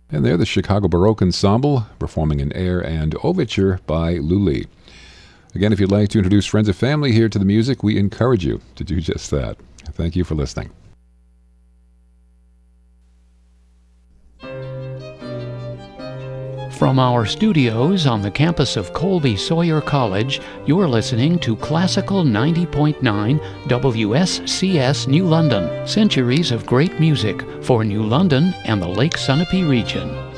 And they're the Chicago Baroque Ensemble performing an air and overture by Lully. Again, if you'd like to introduce friends or family here to the music, we encourage you to do just that. Thank you for listening. From our studios on the campus of Colby Sawyer College, you're listening to Classical 90.9 WSCS New London. Centuries of great music for New London and the Lake Sunapee region.